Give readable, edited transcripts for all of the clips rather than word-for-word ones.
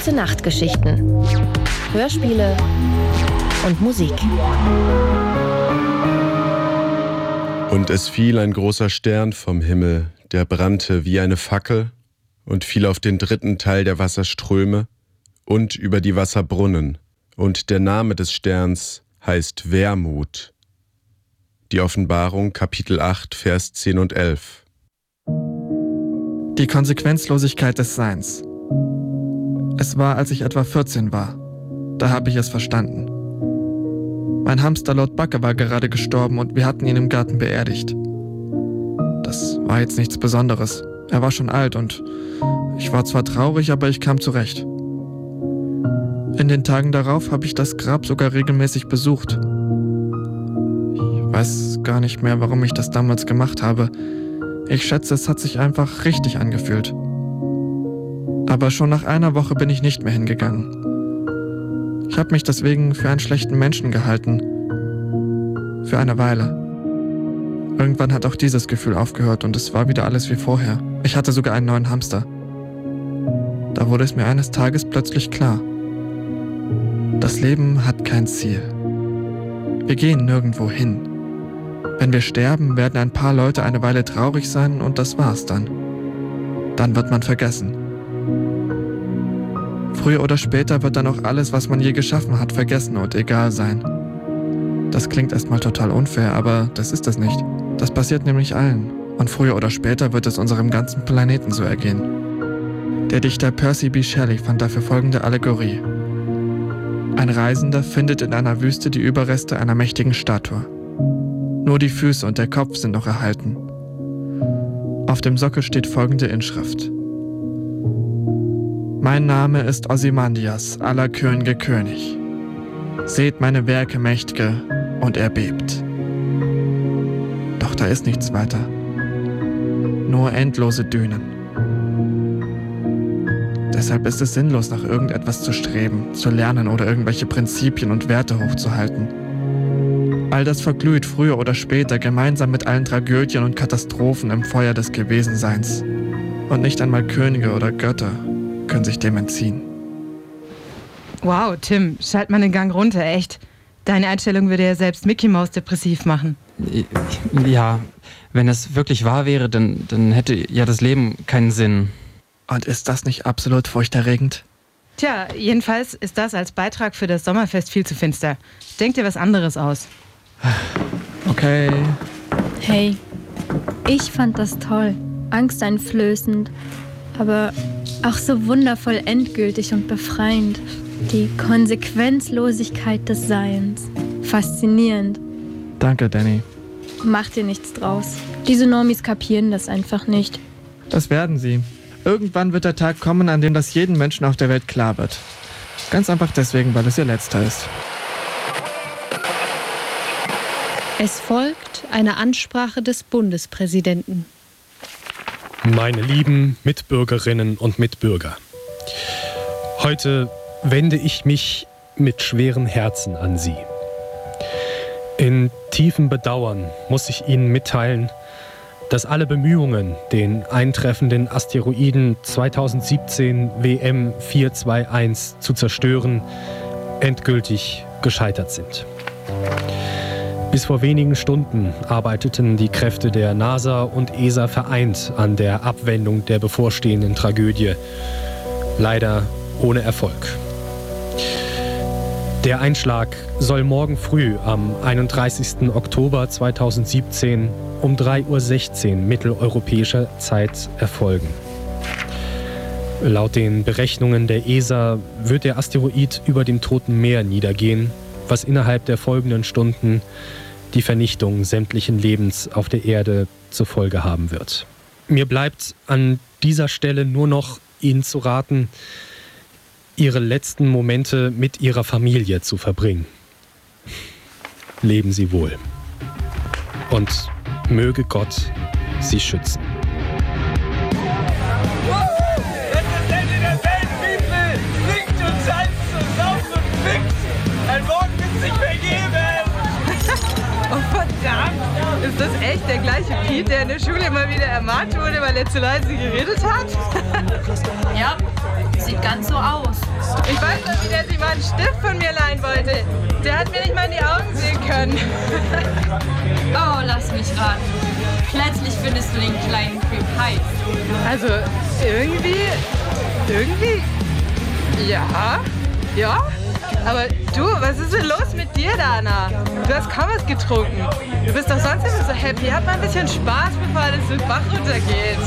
Gute-Nacht-Geschichten, Hörspiele und Musik. Und es fiel ein großer Stern vom Himmel, der brannte wie eine Fackel und fiel auf den dritten Teil der Wasserströme und über die Wasserbrunnen. Und der Name des Sterns heißt Wermut. Die Offenbarung, Kapitel 8, Vers 10 und 11. Die Konsequenzlosigkeit des Seins. Es war, als ich etwa 14 war. Da habe ich es verstanden. Mein Hamster Lord Backe war gerade gestorben und wir hatten ihn im Garten beerdigt. Das war jetzt nichts Besonderes. Er war schon alt und ich war zwar traurig, aber ich kam zurecht. In den Tagen darauf habe ich das Grab sogar regelmäßig besucht. Ich weiß gar nicht mehr, warum ich das damals gemacht habe. Ich schätze, es hat sich einfach richtig angefühlt. Aber schon nach einer Woche bin ich nicht mehr hingegangen. Ich habe mich deswegen für einen schlechten Menschen gehalten. Für eine Weile. Irgendwann hat auch dieses Gefühl aufgehört und es war wieder alles wie vorher. Ich hatte sogar einen neuen Hamster. Da wurde es mir eines Tages plötzlich klar. Das Leben hat kein Ziel. Wir gehen nirgendwo hin. Wenn wir sterben, werden ein paar Leute eine Weile traurig sein und das war's dann. Dann wird man vergessen. Früher oder später wird dann auch alles, was man je geschaffen hat, vergessen und egal sein. Das klingt erstmal total unfair, aber das ist es nicht. Das passiert nämlich allen. Und früher oder später wird es unserem ganzen Planeten so ergehen. Der Dichter Percy B. Shelley fand dafür folgende Allegorie. Ein Reisender findet in einer Wüste die Überreste einer mächtigen Statue. Nur die Füße und der Kopf sind noch erhalten. Auf dem Sockel steht folgende Inschrift. Mein Name ist Ozymandias, aller Könige König. Seht meine Werke, Mächt'ge, und erbebt. Doch da ist nichts weiter. Nur endlose Dünen. Deshalb ist es sinnlos, nach irgendetwas zu streben, zu lernen oder irgendwelche Prinzipien und Werte hochzuhalten. All das verglüht früher oder später gemeinsam mit allen Tragödien und Katastrophen im Feuer des Gewesenseins. Und nicht einmal Könige oder Götter können sich dem entziehen. Wow, Tim, schalt mal den Gang runter, echt. Deine Einstellung würde ja selbst Mickey Mouse depressiv machen. Ja, wenn es wirklich wahr wäre, dann hätte ja das Leben keinen Sinn. Und ist das nicht absolut furchterregend? Tja, jedenfalls ist das als Beitrag für das Sommerfest viel zu finster. Denk dir was anderes aus. Okay. Hey, ich fand das toll, angsteinflößend, aber auch so wundervoll endgültig und befreiend. Die Konsequenzlosigkeit des Seins. Faszinierend. Danke, Danny. Mach dir nichts draus. Diese Normis kapieren das einfach nicht. Das werden sie. Irgendwann wird der Tag kommen, an dem das jedem Menschen auf der Welt klar wird. Ganz einfach deswegen, weil es ihr letzter ist. Es folgt eine Ansprache des Bundespräsidenten. Meine lieben Mitbürgerinnen und Mitbürger, heute wende ich mich mit schweren Herzen an Sie. In tiefem Bedauern muss ich Ihnen mitteilen, dass alle Bemühungen, den eintreffenden Asteroiden 2017 WM 421 zu zerstören, endgültig gescheitert sind. Bis vor wenigen Stunden arbeiteten die Kräfte der NASA und ESA vereint an der Abwendung der bevorstehenden Tragödie. Leider ohne Erfolg. Der Einschlag soll morgen früh am 31. Oktober 2017 um 3:16 Uhr mitteleuropäischer Zeit erfolgen. Laut den Berechnungen der ESA wird der Asteroid über dem Toten Meer niedergehen, was innerhalb der folgenden Stunden die Vernichtung sämtlichen Lebens auf der Erde zur Folge haben wird. Mir bleibt an dieser Stelle nur noch, Ihnen zu raten, Ihre letzten Momente mit Ihrer Familie zu verbringen. Leben Sie wohl. Und möge Gott Sie schützen. Oh verdammt, ist das echt der gleiche Pete, der in der Schule mal wieder ermahnt wurde, weil er zu leise geredet hat? Ja, sieht ganz so aus. können. Oh, lass mich raten. Plötzlich findest du den kleinen Creep heiß. Also, irgendwie, ja. Aber du, was ist denn los mit dir, Dana? Du hast kaum was getrunken. Du bist doch sonst immer so happy. Hab mal ein bisschen Spaß, bevor alles den Bach runtergeht.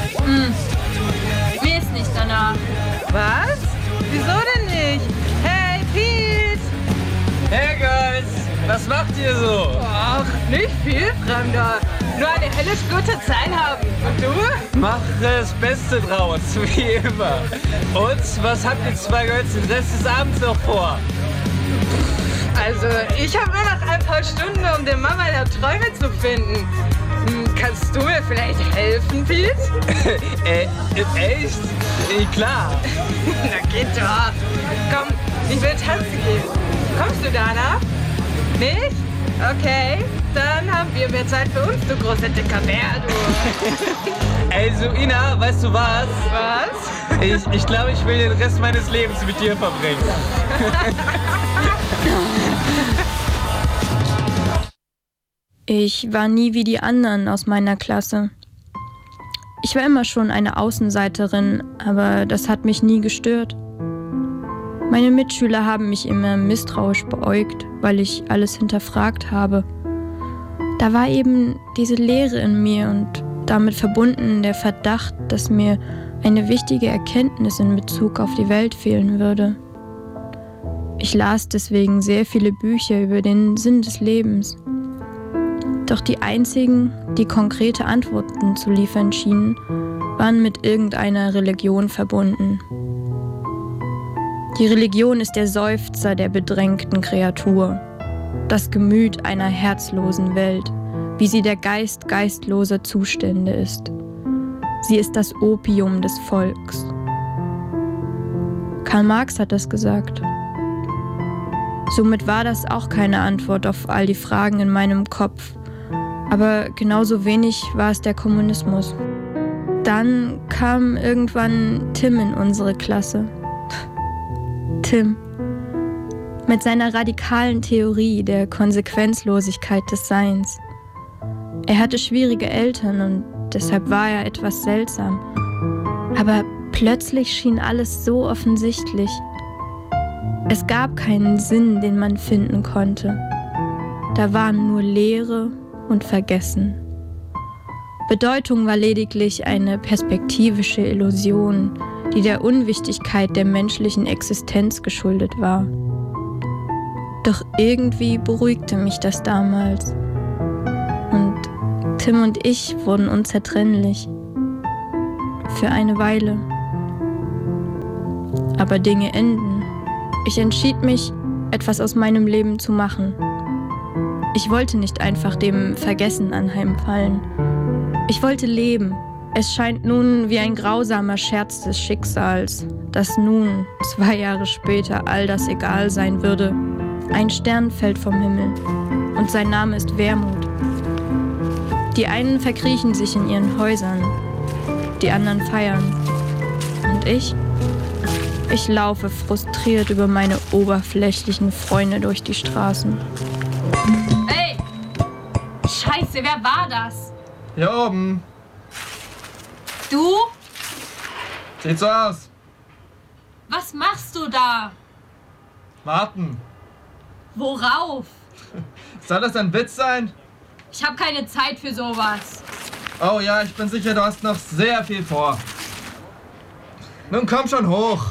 Mir ist nicht danach. Was? Wieso denn nicht? Hey, Pete! Hey, Guys! Was macht ihr so? Ach, nicht viel, Fremder. Nur eine helle gute Zeit haben. Und du? Mach das Beste draus, wie immer. Und was habt ihr zwei Girls den Rest des Abends noch vor? Also, ich habe nur noch ein paar Stunden, um den Mann meiner Träume zu finden. Kannst du mir vielleicht helfen, Pete? Echt? Klar. Na geht doch. Komm, ich will tanzen gehen. Kommst du, Dana? Nicht? Okay, dann haben wir mehr Zeit für uns, du großer dicker Bär, du. Also, Ina, weißt du was? Was? Ich glaube, ich will den Rest meines Lebens mit dir verbringen. Ich war nie wie die anderen aus meiner Klasse. Ich war immer schon eine Außenseiterin, aber das hat mich nie gestört. Meine Mitschüler haben mich immer misstrauisch beäugt, weil ich alles hinterfragt habe. Da war eben diese Leere in mir und damit verbunden der Verdacht, dass mir eine wichtige Erkenntnis in Bezug auf die Welt fehlen würde. Ich las deswegen sehr viele Bücher über den Sinn des Lebens. Doch die einzigen, die konkrete Antworten zu liefern schienen, waren mit irgendeiner Religion verbunden. Die Religion ist der Seufzer der bedrängten Kreatur, das Gemüt einer herzlosen Welt, wie sie der Geist geistloser Zustände ist. Sie ist das Opium des Volks. Karl Marx hat das gesagt. Somit war das auch keine Antwort auf all die Fragen in meinem Kopf. Aber genauso wenig war es der Kommunismus. Dann kam irgendwann Tim in unsere Klasse. Tim. Mit seiner radikalen Theorie der Konsequenzlosigkeit des Seins. Er hatte schwierige Eltern und deshalb war er etwas seltsam. Aber plötzlich schien alles so offensichtlich. Es gab keinen Sinn, den man finden konnte. Da waren nur Leere und Vergessen. Bedeutung war lediglich eine perspektivische Illusion, die der Unwichtigkeit der menschlichen Existenz geschuldet war. Doch irgendwie beruhigte mich das damals. Und Tim und ich wurden unzertrennlich. Für eine Weile. Aber Dinge enden. Ich entschied mich, etwas aus meinem Leben zu machen. Ich wollte nicht einfach dem Vergessen anheimfallen. Ich wollte leben. Es scheint nun wie ein grausamer Scherz des Schicksals, dass nun, 2 Jahre später, all das egal sein würde. Ein Stern fällt vom Himmel und sein Name ist Wermut. Die einen verkriechen sich in ihren Häusern, die anderen feiern. Und ich? Ich laufe frustriert über meine oberflächlichen Freunde durch die Straßen. Ey! Scheiße, wer war das? Hier oben. Du? Sieht so aus. Was machst du da? Warten. Worauf? Soll das ein Witz sein? Ich habe keine Zeit für sowas. Oh ja, ich bin sicher, du hast noch sehr viel vor. Nun komm schon hoch.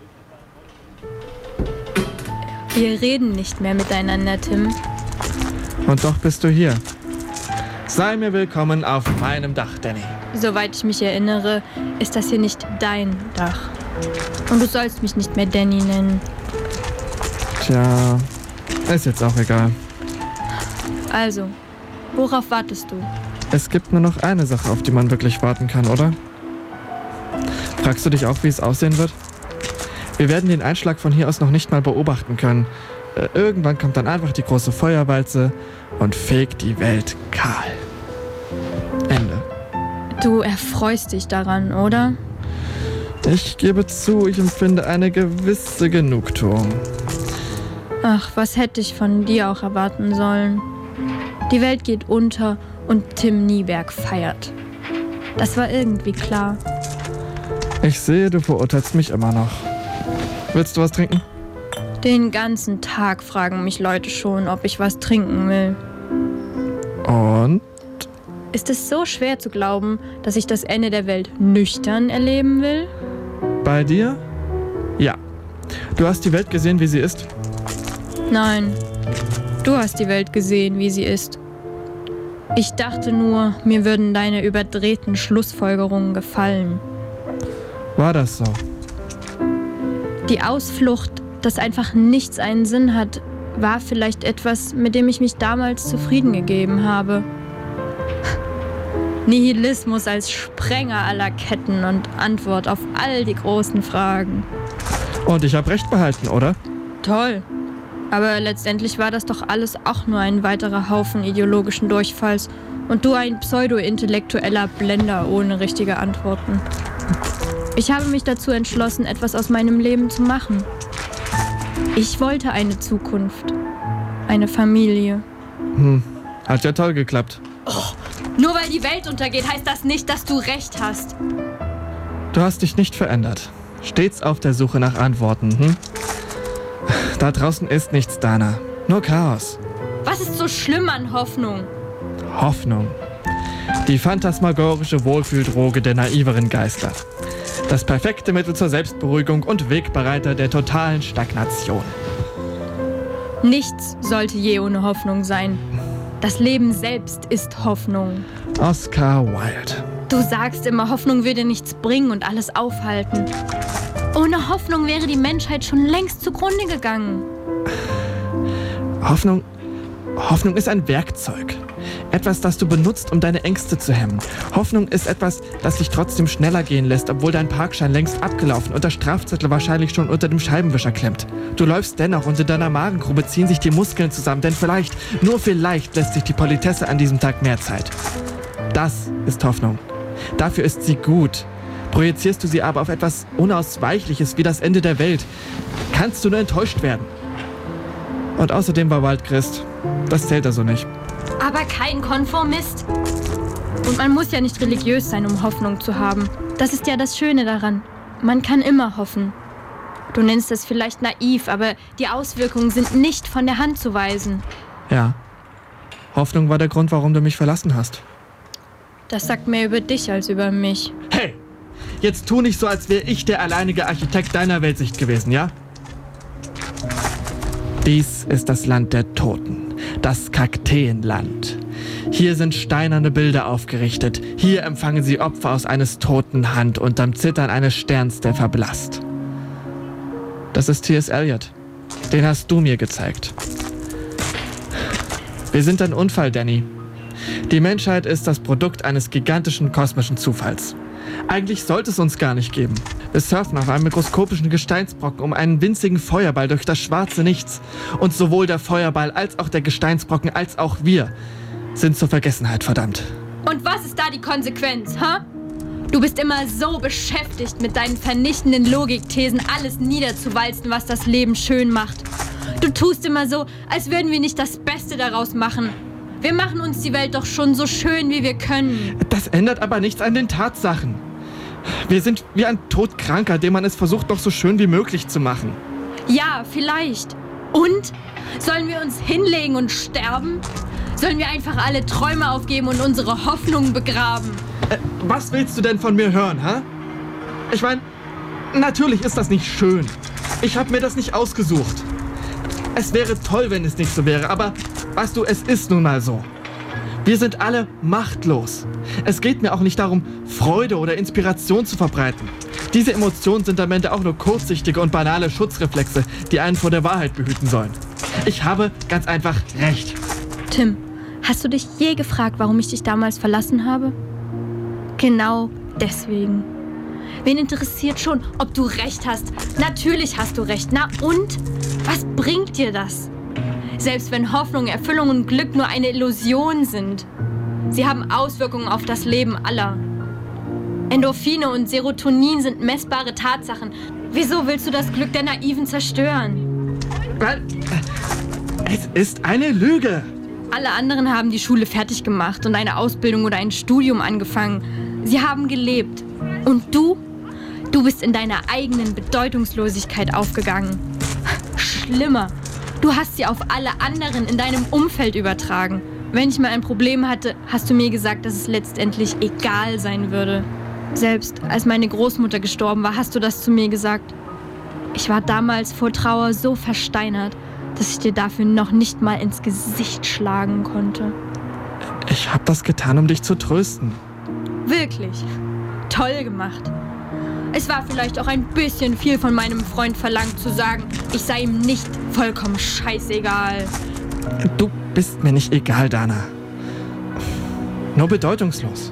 Wir reden nicht mehr miteinander, Tim. Und doch bist du hier. Sei mir willkommen auf meinem Dach, Danny. Soweit ich mich erinnere, ist das hier nicht dein Dach. Und du sollst mich nicht mehr Danny nennen. Tja, ist jetzt auch egal. Also, worauf wartest du? Es gibt nur noch eine Sache, auf die man wirklich warten kann, oder? Fragst du dich auch, wie es aussehen wird? Wir werden den Einschlag von hier aus noch nicht mal beobachten können. Irgendwann kommt dann einfach die große Feuerwalze und fegt die Welt kahl. Ende. Du erfreust dich daran, oder? Ich gebe zu, ich empfinde eine gewisse Genugtuung. Ach, was hätte ich von dir auch erwarten sollen? Die Welt geht unter und Tim Nieberg feiert. Das war irgendwie klar. Ich sehe, du verurteilst mich immer noch. Willst du was trinken? Den ganzen Tag fragen mich Leute schon, ob ich was trinken will. Und? Ist es so schwer zu glauben, dass ich das Ende der Welt nüchtern erleben will? Bei dir? Ja. Du hast die Welt gesehen, wie sie ist? Nein. Du hast die Welt gesehen, wie sie ist. Ich dachte nur, mir würden deine überdrehten Schlussfolgerungen gefallen. War das so? Die Ausflucht, dass einfach nichts einen Sinn hat, war vielleicht etwas, mit dem ich mich damals zufrieden gegeben habe. Nihilismus als Sprenger aller Ketten und Antwort auf all die großen Fragen. Und ich habe recht behalten, oder? Toll. Aber letztendlich war das doch alles auch nur ein weiterer Haufen ideologischen Durchfalls und du ein pseudo-intellektueller Blender ohne richtige Antworten. Ich habe mich dazu entschlossen, etwas aus meinem Leben zu machen. Ich wollte eine Zukunft. Eine Familie. Hat ja toll geklappt. Oh, nur weil die Welt untergeht, heißt das nicht, dass du recht hast. Du hast dich nicht verändert. Stets auf der Suche nach Antworten, Da draußen ist nichts, Dana. Nur Chaos. Was ist so schlimm an Hoffnung? Hoffnung. Die phantasmagorische Wohlfühldroge der naiveren Geister. Das perfekte Mittel zur Selbstberuhigung und Wegbereiter der totalen Stagnation. Nichts sollte je ohne Hoffnung sein. Das Leben selbst ist Hoffnung. Oscar Wilde. Du sagst immer, Hoffnung würde nichts bringen und alles aufhalten. Ohne Hoffnung wäre die Menschheit schon längst zugrunde gegangen. Hoffnung ist ein Werkzeug. Etwas, das du benutzt, um deine Ängste zu hemmen. Hoffnung ist etwas, das dich trotzdem schneller gehen lässt, obwohl dein Parkschein längst abgelaufen und der Strafzettel wahrscheinlich schon unter dem Scheibenwischer klemmt. Du läufst dennoch und in deiner Magengrube ziehen sich die Muskeln zusammen, denn vielleicht, nur vielleicht, lässt sich die Politesse an diesem Tag mehr Zeit. Das ist Hoffnung. Dafür ist sie gut. Projizierst du sie aber auf etwas Unausweichliches wie das Ende der Welt, kannst du nur enttäuscht werden. Und außerdem war Wilde Christ. Das zählt also nicht. Aber kein Konformist. Und man muss ja nicht religiös sein, um Hoffnung zu haben. Das ist ja das Schöne daran. Man kann immer hoffen. Du nennst es vielleicht naiv, aber die Auswirkungen sind nicht von der Hand zu weisen. Ja. Hoffnung war der Grund, warum du mich verlassen hast. Das sagt mehr über dich als über mich. Hey! Jetzt tu nicht so, als wäre ich der alleinige Architekt deiner Weltsicht gewesen, ja? Dies ist das Land der Toten, das Kakteenland. Hier sind steinerne Bilder aufgerichtet. Hier empfangen sie Opfer aus eines toten Hand unterm Zittern eines Sterns, der verblasst. Das ist T.S. Eliot. Den hast du mir gezeigt. Wir sind ein Unfall, Danny. Die Menschheit ist das Produkt eines gigantischen kosmischen Zufalls. Eigentlich sollte es uns gar nicht geben. Wir surfen auf einem mikroskopischen Gesteinsbrocken um einen winzigen Feuerball durch das schwarze Nichts. Und sowohl der Feuerball als auch der Gesteinsbrocken als auch wir sind zur Vergessenheit verdammt. Und was ist da die Konsequenz, ha? Du bist immer so beschäftigt, mit deinen vernichtenden Logikthesen alles niederzuwalzen, was das Leben schön macht. Du tust immer so, als würden wir nicht das Beste daraus machen. Wir machen uns die Welt doch schon so schön, wie wir können. Das ändert aber nichts an den Tatsachen. Wir sind wie ein Todkranker, dem man es versucht, noch so schön wie möglich zu machen. Ja, vielleicht. Und? Sollen wir uns hinlegen und sterben? Sollen wir einfach alle Träume aufgeben und unsere Hoffnungen begraben? Was willst du denn von mir hören, ha? Ich meine, natürlich ist das nicht schön. Ich habe mir das nicht ausgesucht. Es wäre toll, wenn es nicht so wäre, aber weißt du, es ist nun mal so. Wir sind alle machtlos. Es geht mir auch nicht darum, Freude oder Inspiration zu verbreiten. Diese Emotionen sind am Ende auch nur kurzsichtige und banale Schutzreflexe, die einen vor der Wahrheit behüten sollen. Ich habe ganz einfach recht. Tim, hast du dich je gefragt, warum ich dich damals verlassen habe? Genau deswegen. Wen interessiert schon, ob du recht hast? Natürlich hast du recht. Na und? Was bringt dir das? Selbst wenn Hoffnung, Erfüllung und Glück nur eine Illusion sind. Sie haben Auswirkungen auf das Leben aller. Endorphine und Serotonin sind messbare Tatsachen. Wieso willst du das Glück der Naiven zerstören? Weil es ist eine Lüge. Alle anderen haben die Schule fertig gemacht und eine Ausbildung oder ein Studium angefangen. Sie haben gelebt. Und du? Du bist in deiner eigenen Bedeutungslosigkeit aufgegangen. Schlimmer. Du hast sie auf alle anderen in deinem Umfeld übertragen. Wenn ich mal ein Problem hatte, hast du mir gesagt, dass es letztendlich egal sein würde. Selbst als meine Großmutter gestorben war, hast du das zu mir gesagt. Ich war damals vor Trauer so versteinert, dass ich dir dafür noch nicht mal ins Gesicht schlagen konnte. Ich habe das getan, um dich zu trösten. Wirklich. Toll gemacht. Es war vielleicht auch ein bisschen viel von meinem Freund verlangt zu sagen, ich sei ihm nicht vollkommen scheißegal. Du bist mir nicht egal, Dana. Nur bedeutungslos.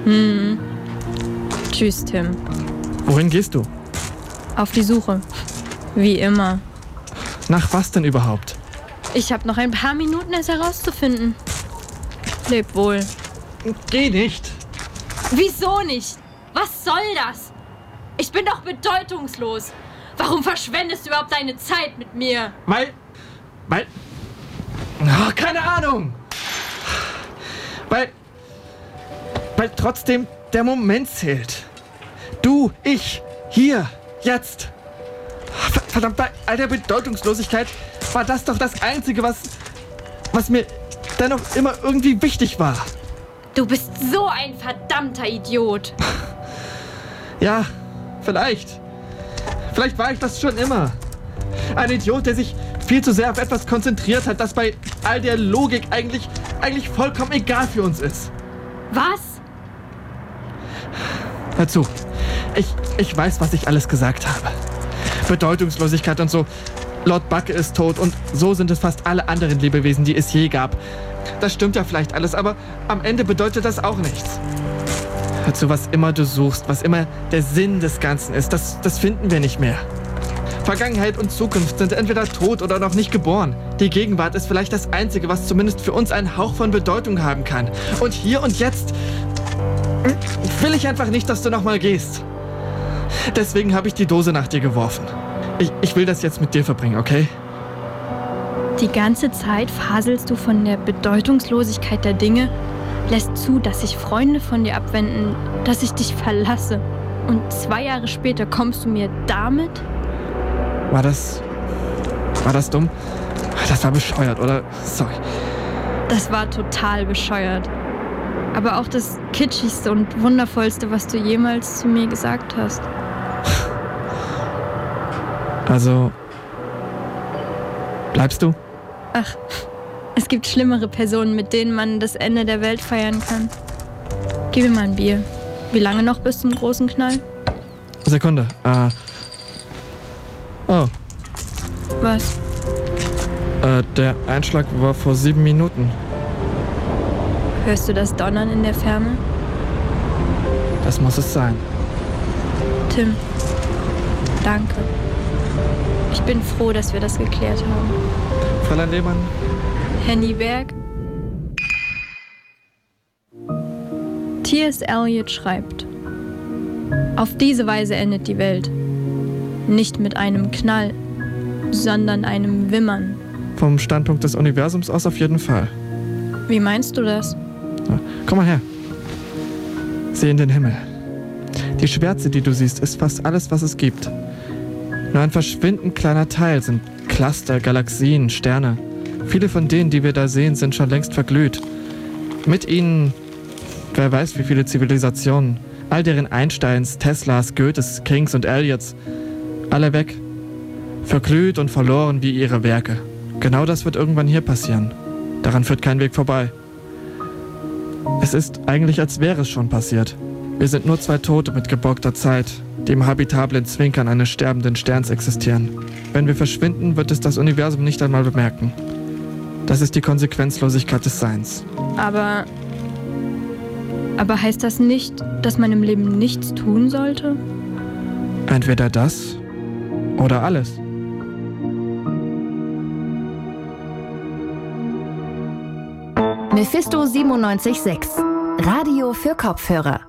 Tschüss, Tim. Wohin gehst du? Auf die Suche. Wie immer. Nach was denn überhaupt? Ich habe noch ein paar Minuten, es herauszufinden. Leb wohl. Geh nicht. Wieso nicht? Was soll das? Ich bin doch bedeutungslos. Warum verschwendest du überhaupt deine Zeit mit mir? Weil... Oh, keine Ahnung. Weil trotzdem der Moment zählt. Du, ich, hier, jetzt. Verdammt, bei all der Bedeutungslosigkeit war das doch das Einzige, was mir dennoch immer irgendwie wichtig war. Du bist so ein verdammter Idiot. Ja, vielleicht. Vielleicht war ich das schon immer. Ein Idiot, der sich viel zu sehr auf etwas konzentriert hat, das bei all der Logik eigentlich vollkommen egal für uns ist. Was? Hör zu. Ich weiß, was ich alles gesagt habe. Bedeutungslosigkeit und so. Lord Backe ist tot und so sind es fast alle anderen Lebewesen, die es je gab. Das stimmt ja vielleicht alles, aber am Ende bedeutet das auch nichts. Hör zu, was immer du suchst, was immer der Sinn des Ganzen ist, das finden wir nicht mehr. Vergangenheit und Zukunft sind entweder tot oder noch nicht geboren. Die Gegenwart ist vielleicht das Einzige, was zumindest für uns einen Hauch von Bedeutung haben kann. Und hier und jetzt will ich einfach nicht, dass du nochmal gehst. Deswegen habe ich die Dose nach dir geworfen. Ich will das jetzt mit dir verbringen, okay? Die ganze Zeit faselst du von der Bedeutungslosigkeit der Dinge, lässt zu, dass sich Freunde von dir abwenden, dass ich dich verlasse. Und 2 Jahre später kommst du mir damit? War das dumm? Das war bescheuert, oder? Sorry. Das war total bescheuert. Aber auch das kitschigste und wundervollste, was du jemals zu mir gesagt hast. Also, bleibst du? Ach, es gibt schlimmere Personen, mit denen man das Ende der Welt feiern kann. Gib mir mal ein Bier. Wie lange noch bis zum großen Knall? Sekunde. Oh. Was? Der Einschlag war vor 7 Minuten. Hörst du das Donnern in der Ferne? Das muss es sein. Tim, danke. Ich bin froh, dass wir das geklärt haben. Fräulein Lehmann. Henny Berg. T.S. Eliot schreibt: Auf diese Weise endet die Welt. Nicht mit einem Knall, sondern einem Wimmern. Vom Standpunkt des Universums aus auf jeden Fall. Wie meinst du das? Ja, komm mal her. Sieh in den Himmel. Die Schwärze, die du siehst, ist fast alles, was es gibt. Nur ein verschwindend kleiner Teil sind Cluster, Galaxien, Sterne. Viele von denen, die wir da sehen, sind schon längst verglüht. Mit ihnen, wer weiß wie viele Zivilisationen. All deren Einsteins, Teslas, Goethes, Kings und Eliots. Alle weg. Verglüht und verloren wie ihre Werke. Genau das wird irgendwann hier passieren. Daran führt kein Weg vorbei. Es ist eigentlich, als wäre es schon passiert. Wir sind nur 2 Tote mit geborgter Zeit, die im habitablen Zwinkern eines sterbenden Sterns existieren. Wenn wir verschwinden, wird es das Universum nicht einmal bemerken. Das ist die Konsequenzlosigkeit des Seins. Aber heißt das nicht, dass man im Leben nichts tun sollte? Entweder das oder alles. Mephisto 97.6 Radio für Kopfhörer.